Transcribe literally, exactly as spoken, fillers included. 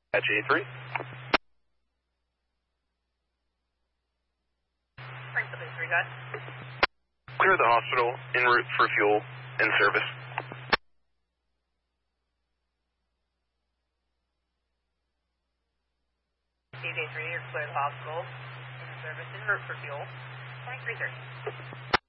At J three. Frank W three, guys. Clear the hospital, en route for fuel and service. J three, you're clear the hospital. In service, en route for fuel. twenty-three thirty.